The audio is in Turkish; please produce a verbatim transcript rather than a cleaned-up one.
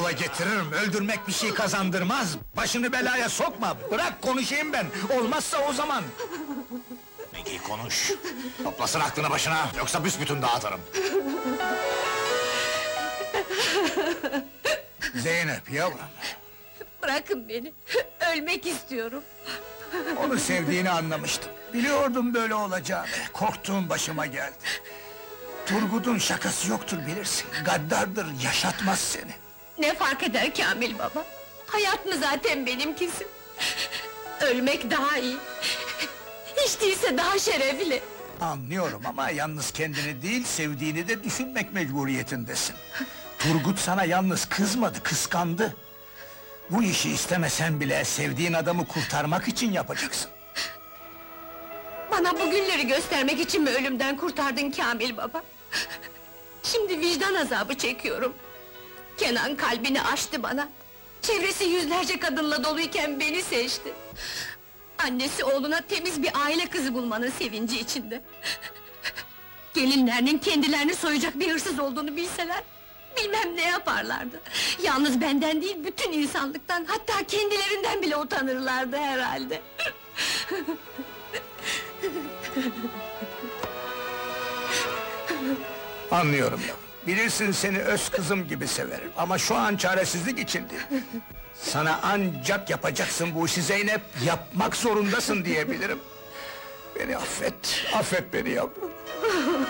bala getiririm, öldürmek bir şey kazandırmaz! Başını belaya sokma, bırak konuşayım ben! Olmazsa o zaman! Peki konuş! Toplasın aklını başına, yoksa büsbütün dağıtırım! Zeynep yavrum! Bırakın beni, ölmek istiyorum! Onu sevdiğini anlamıştım. Biliyordum böyle olacağını, korktuğum başıma geldi. Turgut'un şakası yoktur bilirsin, gaddardır, yaşatmaz seni. Ne fark eder Kamil baba? Hayat mı zaten benimkisi? Ölmek daha iyi! Hiç değilse daha şerefli! Anlıyorum ama yalnız kendini değil, sevdiğini de düşünmek mecburiyetindesin. Turgut sana yalnız kızmadı, kıskandı. Bu işi istemesen bile sevdiğin adamı kurtarmak için yapacaksın. Bana bu günleri göstermek için mi ölümden kurtardın Kamil baba? Şimdi vicdan azabı çekiyorum. Kenan kalbini açtı bana. Çevresi yüzlerce kadınla doluyken beni seçti. Annesi oğluna temiz bir aile kızı bulmanın sevinci içinde. Gelinlerinin kendilerini soyacak bir hırsız olduğunu bilseler... bilmem ne yaparlardı. Yalnız benden değil, bütün insanlıktan, hatta kendilerinden bile utanırlardı herhalde. Anlıyorum yavrum. Bilirsin seni öz kızım gibi severim ama şu an çaresizlik içindeyim. Sana ancak yapacaksın bu işi Zeynep, yapmak zorundasın diyebilirim. Beni affet, affet beni yavrum.